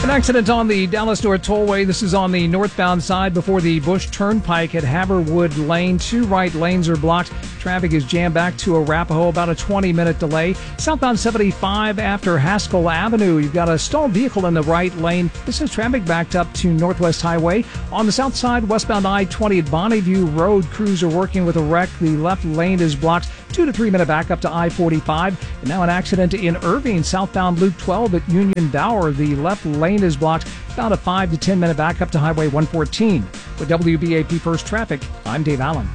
An accident on the Dallas North Tollway. This is on the northbound side before the Bush Turnpike at Haverwood Lane. Two right lanes are blocked. Traffic is jammed back to Arapahoe, about a 20-minute delay. Southbound 75 after Haskell Avenue. You've got a stalled vehicle in the right lane. This is traffic backed up to Northwest Highway. On the south side, westbound I-20 at Bonneview Road. Crews are working with a wreck. The left lane is blocked. 2 to 3 minute backup to I-45. And now an accident in Irving, southbound Loop 12 at Union Bower. The left lane is blocked. About a 5 to 10 minute backup to Highway 114. With WBAP First Traffic, I'm Dave Allen.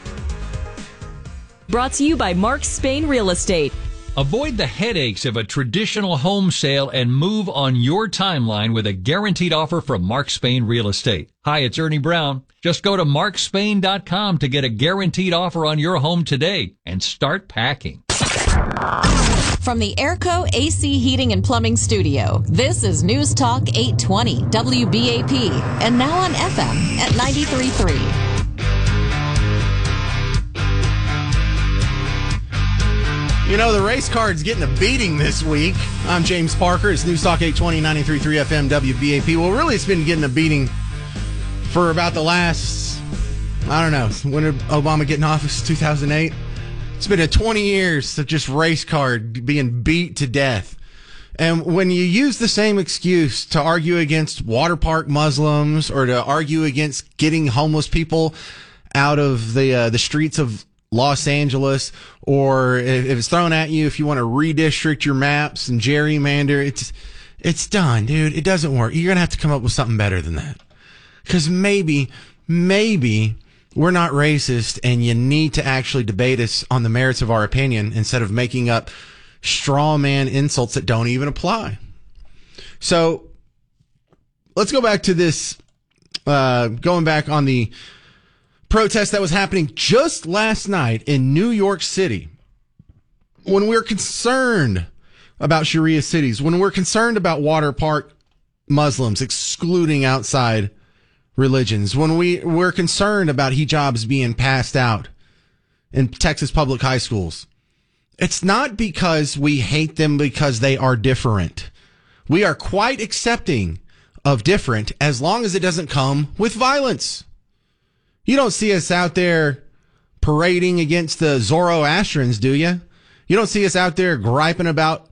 Brought to you by Mark Spain Real Estate. Avoid the headaches of a traditional home sale and move on your timeline with a guaranteed offer from Mark Spain Real Estate. Hi, it's Ernie Brown. Just go to markspain.com to get a guaranteed offer on your home today and start packing. From the Airco AC Heating and Plumbing Studio, this is News Talk 820 WBAP, and now on FM at 93.3. You know, the race card's getting a beating this week. I'm James Parker. It's News Talk 820, 93.3 FM, WBAP. Well, really, it's been getting a beating for about the last, I don't know, when did Obama get in office? 2008? It's been 20 years of just race card being beat to death. And when you use the same excuse to argue against water park Muslims or to argue against getting homeless people out of the streets of Los Angeles, or if it's thrown at you, if you want to redistrict your maps and gerrymander, it's done, dude. It doesn't work. You're going to have to come up with something better than that. Because maybe we're not racist and you need to actually debate us on the merits of our opinion instead of making up straw man insults that don't even apply. So let's go back to this, going back on the protest that was happening just last night in New York City. When we're concerned about Sharia cities, when we're concerned about water park Muslims excluding outside religions, when we're concerned about hijabs being passed out in Texas public high schools, it's not because we hate them because they are different. We are quite accepting of different as long as it doesn't come with violence. You don't see us out there parading against the Zoroastrians, do you? You don't see us out there griping about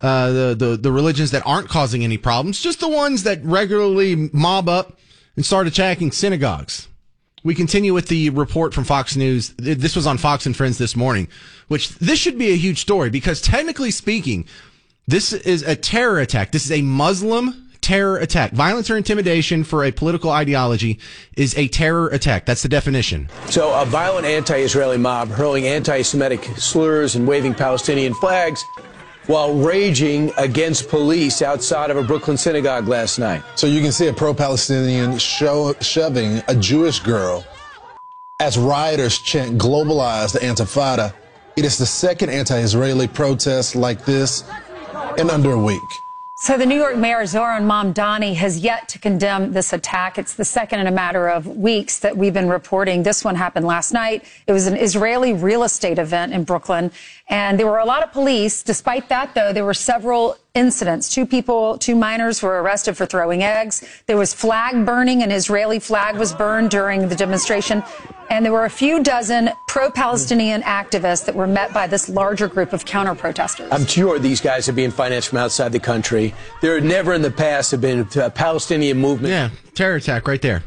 the religions that aren't causing any problems, just the ones that regularly mob up and start attacking synagogues. We continue with the report from Fox News. This was on Fox and Friends this morning, which this should be a huge story because technically speaking, this is a terror attack. This is a Muslim terror attack. Violence or intimidation for a political ideology is a terror attack. That's the definition. So a violent anti-Israeli mob hurling anti-Semitic slurs and waving Palestinian flags while raging against police outside of a Brooklyn synagogue last night. So you can see a pro-Palestinian shoving a Jewish girl as rioters chant "globalize the Intifada." It is the second anti-Israeli protest like this in under a week. So the New York Mayor, Zohran Mamdani, has yet to condemn this attack. It's the second in a matter of weeks that we've been reporting. This one happened last night. It was an Israeli real estate event in Brooklyn, and there were a lot of police. Despite that, though, there were several incidents. Two minors were arrested for throwing eggs. There was flag burning. An Israeli flag was burned during the demonstration. And there were a few dozen pro-Palestinian activists that were met by this larger group of counter-protesters. I'm sure these guys are being financed from outside the country. There never in the past have been a Palestinian movement. Yeah, terror attack right there.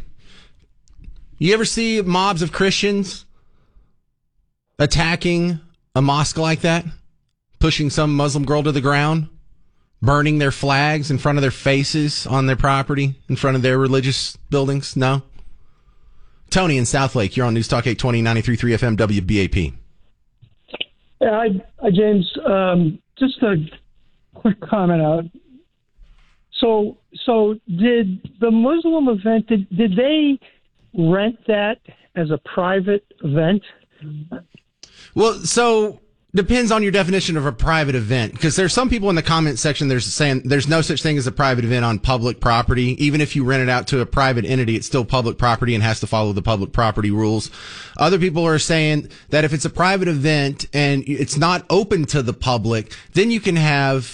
You ever see mobs of Christians attacking a mosque like that? Pushing some Muslim girl to the ground? Burning their flags in front of their faces on their property, in front of their religious buildings? No? Tony in Southlake, you're on News Talk 820, 93.3 FM, WBAP. Hi, James. Just a quick comment out. So did the Muslim event, did they rent that as a private event? Well, so depends on your definition of a private event, because there's some people in the comment section there's saying there's no such thing as a private event on public property. Even if you rent it out to a private entity, it's still public property and has to follow the public property rules. Other people are saying that if it's a private event and it's not open to the public, then you can have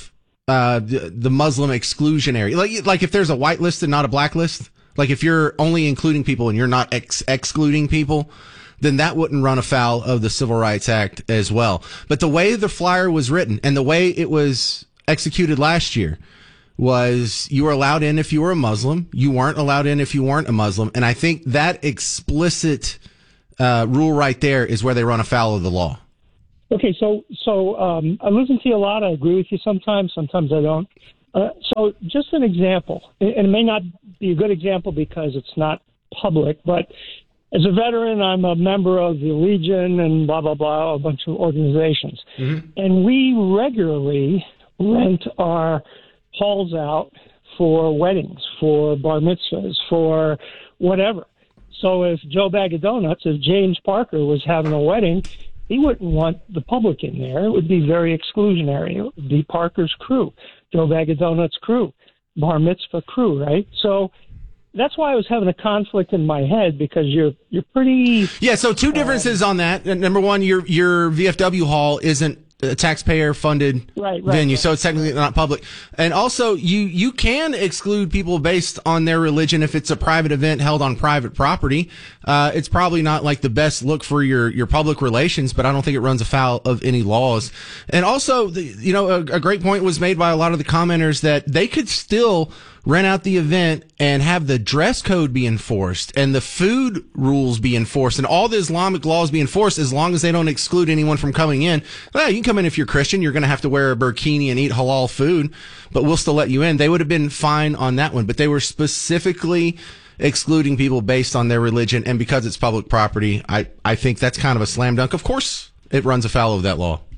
the Muslim exclusionary. Like if there's a white list and not a black list, like if you're only including people and you're not excluding people, then that wouldn't run afoul of the Civil Rights Act as well. But the way the flyer was written and the way it was executed last year was you were allowed in if you were a Muslim. You weren't allowed in if you weren't a Muslim. And I think that explicit rule right there is where they run afoul of the law. Okay, so I listen to you a lot. I agree with you sometimes. Sometimes I don't. So just an example, and it may not be a good example because it's not public, but as a veteran, I'm a member of the Legion and blah, blah, blah, a bunch of organizations. Mm-hmm. And we regularly rent our halls out for weddings, for bar mitzvahs, for whatever. So if Joe Bag of Donuts, if James Parker was having a wedding, he wouldn't want the public in there. It would be very exclusionary. It would be Parker's crew, Joe Bag of Donuts crew, bar mitzvah crew, right? So that's why I was having a conflict in my head, because you're pretty... Yeah, so two differences on that. Number one, your VFW hall isn't a taxpayer-funded venue, so it's technically not public. And also, you can exclude people based on their religion if it's a private event held on private property. It's probably not like the best look for your public relations, but I don't think it runs afoul of any laws. And also, a great point was made by a lot of the commenters that they could still rent out the event and have the dress code be enforced and the food rules be enforced and all the Islamic laws be enforced as long as they don't exclude anyone from coming in. Well, you can come in if you're Christian. You're going to have to wear a burkini and eat halal food, but we'll still let you in. They would have been fine on that one, but they were specifically excluding people based on their religion. And because it's public property, I think that's kind of a slam dunk. Of course, it runs afoul of that law.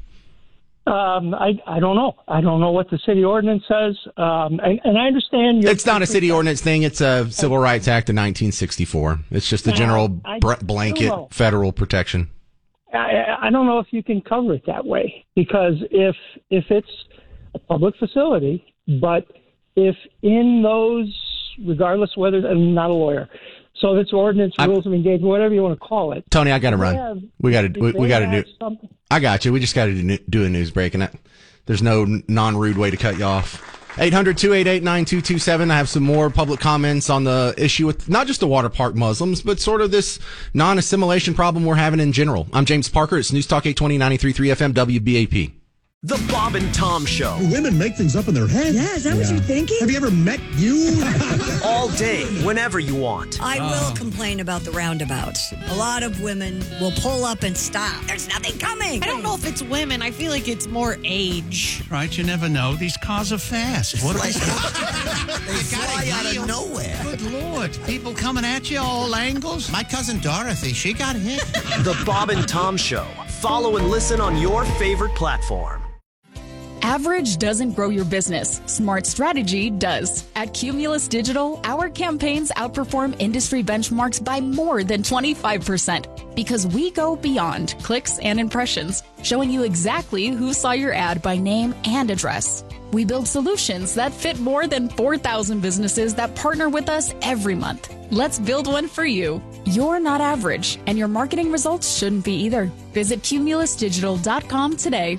I don't know. I don't know what the city ordinance says. And I understand. It's not a city ordinance thing. It's a Civil Rights Act of 1964. It's just the general blanket federal protection. I don't know if you can cover it that way, because if it's a public facility, but if in those, regardless whether, I'm not a lawyer, so it's ordinance, rules of engagement, whatever you want to call it. Tony, I got to run. We got to do. Something. I got you. We just got to do a news break, and there's no non-rude way to cut you off. 800-288-9227. I have some more public comments on the issue with not just the water park Muslims, but sort of this non-assimilation problem we're having in general. I'm James Parker. It's News Talk 820 93.3 FM WBAP. The Bob and Tom Show. Women make things up in their head. Yeah, is that what you're thinking? Have you ever met you? All day, whenever you want. I will complain about the roundabouts. A lot of women will pull up and stop. There's nothing coming. I don't know if it's women. I feel like it's more age. Right, you never know. These cars are fast. What are they? They fly out of nowhere. Good Lord. People coming at you all angles. My cousin Dorothy, she got hit. The Bob and Tom Show. Follow and listen on your favorite platform. Average doesn't grow your business. Smart strategy does. At Cumulus Digital, our campaigns outperform industry benchmarks by more than 25% because we go beyond clicks and impressions, showing you exactly who saw your ad by name and address. We build solutions that fit more than 4,000 businesses that partner with us every month. Let's build one for you. You're not average, and your marketing results shouldn't be either. Visit cumulusdigital.com today.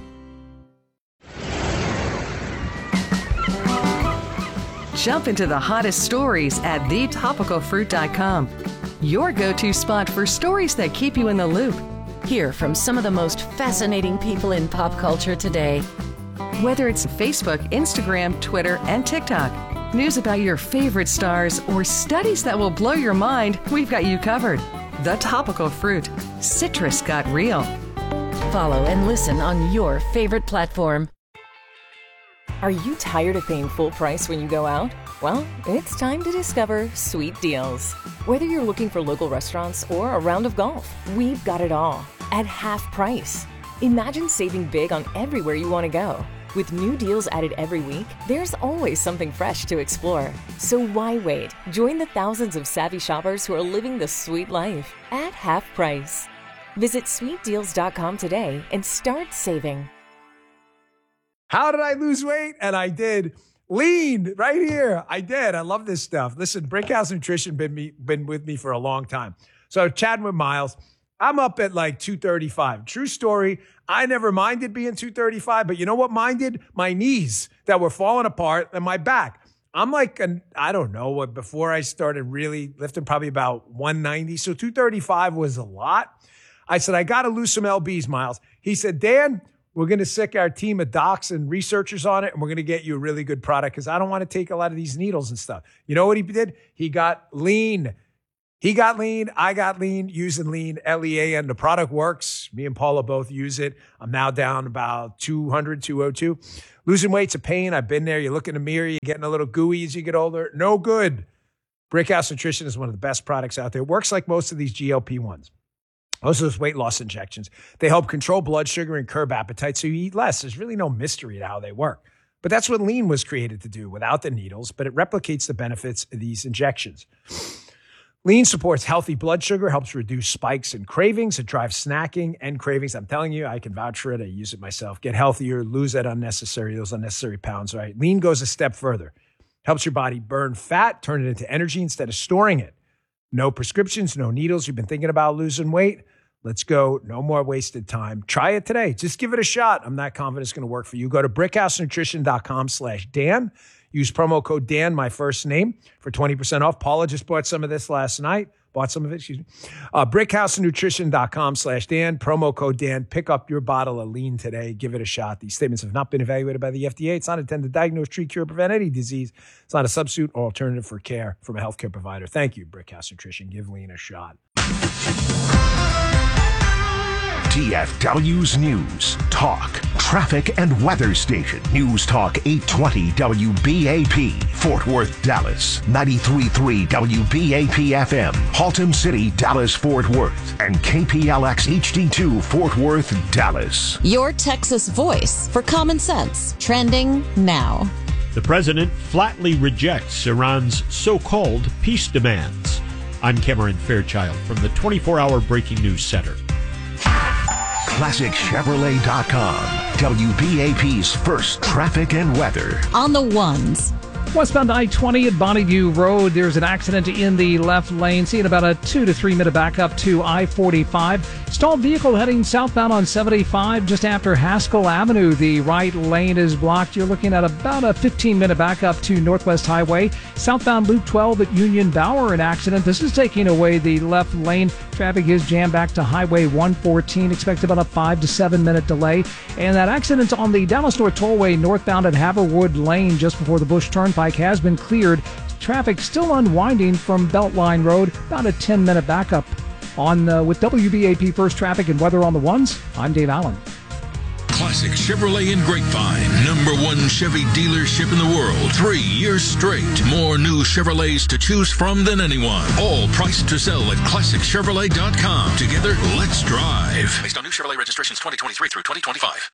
Jump into the hottest stories at thetopicalfruit.com. Your go-to spot for stories that keep you in the loop. Hear from some of the most fascinating people in pop culture today. Whether it's Facebook, Instagram, Twitter, and TikTok, news about your favorite stars, or studies that will blow your mind, we've got you covered. The Topical Fruit. Citrus got real. Follow and listen on your favorite platform. Are you tired of paying full price when you go out? Well, it's time to discover Sweet Deals. Whether you're looking for local restaurants or a round of golf, we've got it all at half price. Imagine saving big on everywhere you want to go. With new deals added every week, there's always something fresh to explore. So why wait? Join the thousands of savvy shoppers who are living the sweet life at half price. Visit sweetdeals.com today and start saving. How did I lose weight? And I did. Lean right here. I did. I love this stuff. Listen, Brickhouse Nutrition been with me for a long time. So chatting with Miles, I'm up at like 235. True story. I never minded being 235, but you know what minded? My knees that were falling apart and my back. I'm like, I don't know, before I started really lifting, probably about 190. So 235 was a lot. I said, I got to lose some LBs, Miles. He said, Dan, we're going to sick our team of docs and researchers on it, and we're going to get you a really good product because I don't want to take a lot of these needles and stuff. You know what he did? He got lean. He got lean. I got lean, using lean, LEAN. The product works. Me and Paula both use it. I'm now down about 200, 202. Losing weight's a pain. I've been there. You look in the mirror, you're getting a little gooey as you get older. No good. Brickhouse Nutrition is one of the best products out there. It works like most of these GLP-1s. Most of those weight loss injections. They help control blood sugar and curb appetite so you eat less. There's really no mystery to how they work. But that's what lean was created to do without the needles, but it replicates the benefits of these injections. Lean supports healthy blood sugar, helps reduce spikes and cravings. It drives snacking and cravings. I'm telling you, I can vouch for it. I use it myself. Get healthier, lose those unnecessary pounds, right? Lean goes a step further. Helps your body burn fat, turn it into energy instead of storing it. No prescriptions, no needles. You've been thinking about losing weight? Let's go. No more wasted time. Try it today. Just give it a shot. I'm not confident it's going to work for you. Go to brickhousenutrition.com/Dan. Use promo code Dan, my first name, for 20% off. Paula just bought some of this last night. Brickhousenutrition.com/Dan. Promo code Dan. Pick up your bottle of lean today. Give it a shot. These statements have not been evaluated by the FDA. It's not intended to diagnose, treat, cure, or prevent any disease. It's not a substitute or alternative for care from a healthcare provider. Thank you, Brickhouse Nutrition. Give lean a shot. TFW's News, Talk, Traffic, and Weather Station. News Talk 820 WBAP, Fort Worth, Dallas. 93.3 WBAP FM, Haltom City, Dallas, Fort Worth. And KPLX HD2, Fort Worth, Dallas. Your Texas voice for common sense. Trending now. The president flatly rejects Iran's so-called peace demands. I'm Cameron Fairchild from the 24-hour Breaking News Center. ClassicChevrolet.com, WBAP's first traffic and weather. On the ones. Westbound I-20 at Bonneview Road, there's an accident in the left lane. Seeing about a 2 to 3 minute backup to I-45. Stalled vehicle heading southbound on 75 just after Haskell Avenue. The right lane is blocked. You're looking at about a 15-minute backup to Northwest Highway. Southbound Loop 12 at Union Bower, an accident. This is taking away the left lane. Traffic is jammed back to Highway 114. Expect about a 5 to 7 minute delay. And that accident on the Dallas North Tollway northbound at Haverwood Lane just before the Bush Turnpike has been cleared. Traffic still unwinding from Beltline Road. About a 10-minute backup on with WBAP First Traffic and Weather on the Ones. I'm Dave Allen. Classic Chevrolet in Grapevine, #1 Chevy dealership in the world, 3 years straight. More new Chevrolets to choose from than anyone. All priced to sell at ClassicChevrolet.com. Together, let's drive. Based on new Chevrolet registrations 2023 through 2025.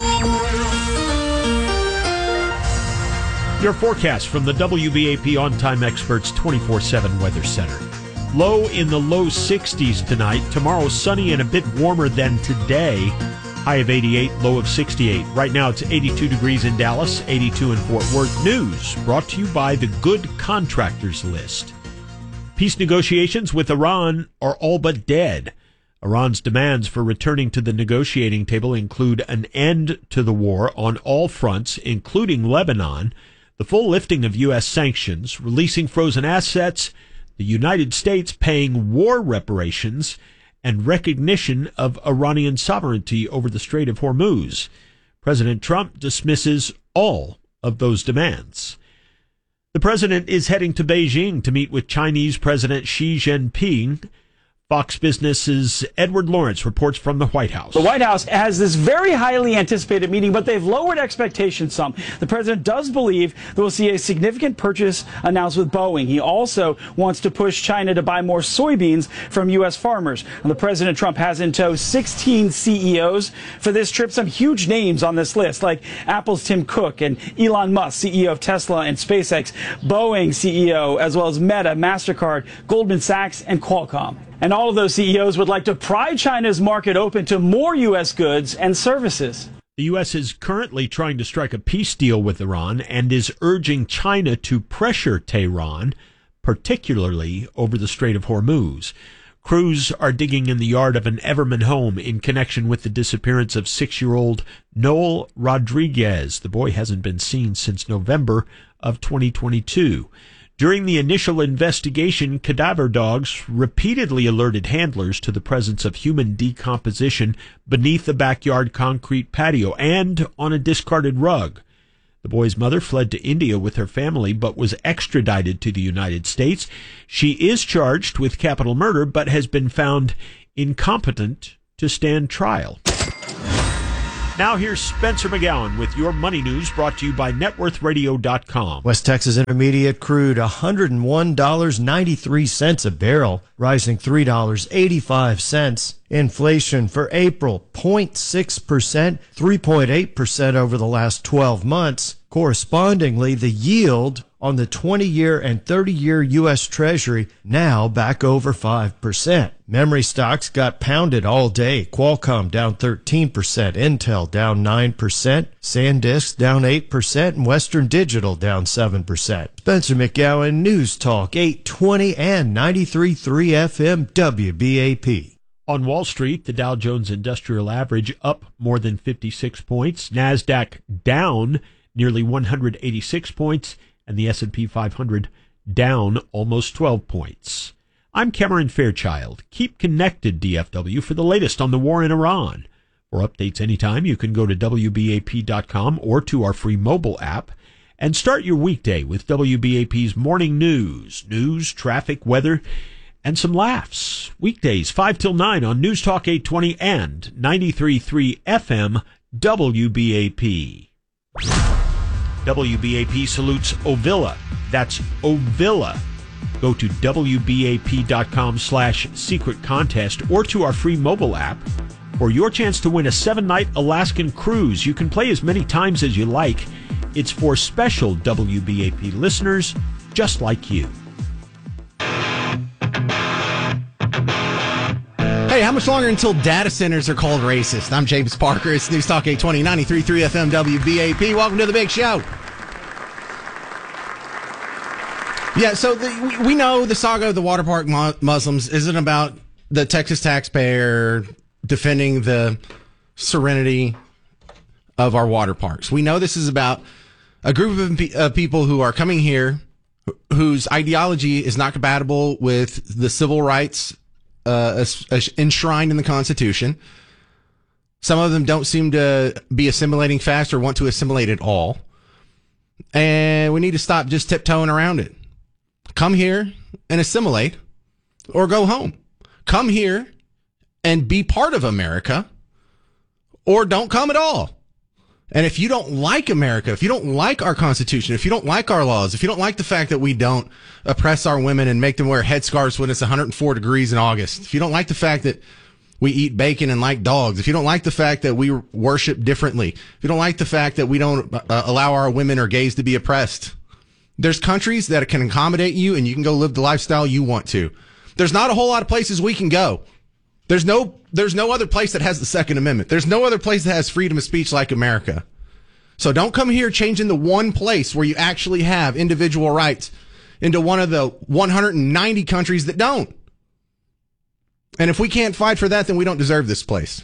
Your forecast from the WBAP On-Time Experts 24/7 Weather Center. Low in the low 60s tonight. Tomorrow, sunny and a bit warmer than today. High of 88, low of 68. Right now, it's 82 degrees in Dallas, 82 in Fort Worth. News brought to you by the Good Contractors List. Peace negotiations with Iran are all but dead. Iran's demands for returning to the negotiating table include an end to the war on all fronts, including Lebanon, the full lifting of U.S. sanctions, releasing frozen assets, the United States paying war reparations, and recognition of Iranian sovereignty over the Strait of Hormuz. President Trump dismisses all of those demands. The president is heading to Beijing to meet with Chinese President Xi Jinping. Fox Business's Edward Lawrence reports from the White House. The White House has this very highly anticipated meeting, but they've lowered expectations some. The president does believe that we'll see a significant purchase announced with Boeing. He also wants to push China to buy more soybeans from U.S. farmers. And the President Trump has in tow 16 CEOs for this trip. Some huge names on this list, like Apple's Tim Cook and Elon Musk, CEO of Tesla and SpaceX, Boeing CEO, as well as Meta, MasterCard, Goldman Sachs, and Qualcomm. And all of those CEOs would like to pry China's market open to more U.S. goods and services. The U.S. is currently trying to strike a peace deal with Iran and is urging China to pressure Tehran, particularly over the Strait of Hormuz. Crews are digging in the yard of an Everman home in connection with the disappearance of 6-year-old Noel Rodriguez. The boy hasn't been seen since November of 2022. During the initial investigation, cadaver dogs repeatedly alerted handlers to the presence of human decomposition beneath the backyard concrete patio and on a discarded rug. The boy's mother fled to India with her family but was extradited to the United States. She is charged with capital murder but has been found incompetent to stand trial. Now here's Spencer McGowan with your money news, brought to you by NetWorthRadio.com. West Texas Intermediate crude $101.93 a barrel, rising $3.85. Inflation for April, 0.6%, 3.8% over the last 12 months. Correspondingly, the yield on the 20-year and 30-year U.S. Treasury now back over 5%. Memory stocks got pounded all day. Qualcomm down 13%, Intel down 9%, SanDisk down 8%, and Western Digital down 7%. Spencer McGowan, News Talk 820 and 93.3 FM WBAP. On Wall Street, the Dow Jones Industrial Average up more than 56 points, NASDAQ down nearly 186 points, and the S&P 500 down almost 12 points. I'm Cameron Fairchild. Keep connected, DFW, for the latest on the war in Iran. For updates anytime, you can go to WBAP.com or to our free mobile app and start your weekday with WBAP's morning news, traffic, weather, and some laughs. Weekdays 5 till 9 on News Talk 820 and 93.3 FM WBAP. WBAP salutes Ovilla. That's Ovilla. Go to WBAP.com/secret contest or to our free mobile app for your chance to win a 7-night Alaskan cruise. You can play as many times as you like. It's for special WBAP listeners just like you. Hey, how much longer until data centers are called racist? I'm James Parker. It's News Talk 820, 93.3 FM WBAP. Welcome to the big show. Yeah, so we know the saga of the water park Muslims isn't about the Texas taxpayer defending the serenity of our water parks. We know this is about a group of people who are coming here whose ideology is not compatible with the civil rights enshrined in the Constitution. Some of them don't seem to be assimilating fast or want to assimilate at all. And we need to stop just tiptoeing around it. Come here and assimilate or go home. Come here and be part of America or don't come at all. And if you don't like America, if you don't like our Constitution, if you don't like our laws, if you don't like the fact that we don't oppress our women and make them wear headscarves when it's 104 degrees in August, if you don't like the fact that we eat bacon and like dogs, if you don't like the fact that we worship differently, if you don't like the fact that we don't allow our women or gays to be oppressed, there's countries that can accommodate you and you can go live the lifestyle you want to. There's not a whole lot of places we can go. There's no other place that has the Second Amendment. There's no other place that has freedom of speech like America. So don't come here changing the one place where you actually have individual rights into one of the 190 countries that don't. And if we can't fight for that, then we don't deserve this place.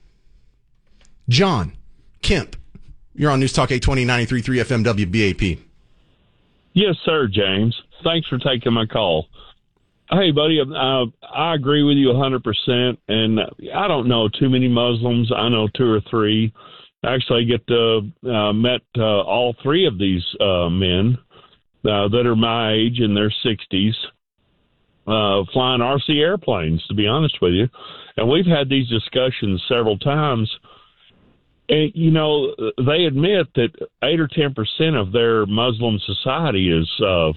John Kemp, you're on News Talk 820, 93.3 FM WBAP. Yes, sir, James. Thanks for taking my call. Hey, buddy, I agree with you 100%, and I don't know too many Muslims. I know 2 or 3. Actually, I get met all 3 of these men that are my age in their 60s, flying RC airplanes, to be honest with you. And we've had these discussions several times. And, you know, they admit that 8 or 10% of their Muslim society is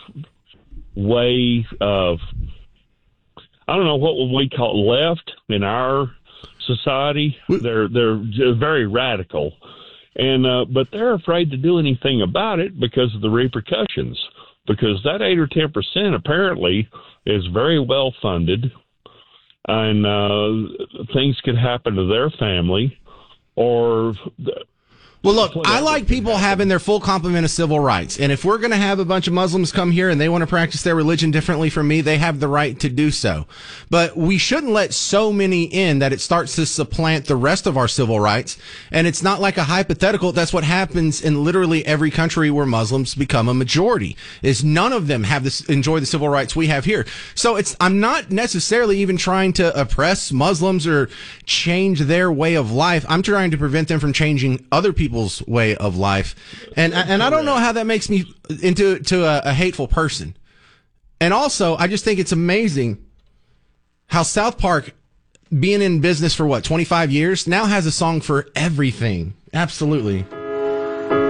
way of, I don't know, what would we call left in our society. They're very radical, and but they're afraid to do anything about it because of the repercussions. Because that 8 or 10% apparently is very well funded, and things could happen to their family. Or Well, look, I like people having their full complement of civil rights. And if we're going to have a bunch of Muslims come here and they want to practice their religion differently from me, they have the right to do so. But we shouldn't let so many in that it starts to supplant the rest of our civil rights. And it's not like a hypothetical. That's what happens in literally every country where Muslims become a majority, is none of them have this, enjoy the civil rights we have here. So I'm not necessarily even trying to oppress Muslims or change their way of life. I'm trying to prevent them from changing other people's way of life. And I don't know how that makes me into a hateful person. And also, I just think it's amazing how South Park, being in business for 25 years, now has a song for everything. Absolutely.